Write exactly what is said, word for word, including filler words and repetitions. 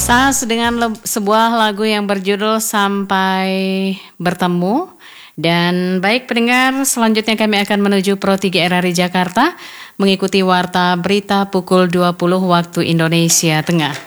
Sas dengan le- sebuah lagu yang berjudul Sampai Bertemu. Dan baik pendengar, selanjutnya kami akan menuju Pro tiga R R I Jakarta mengikuti warta berita pukul dua puluh waktu Indonesia Tengah.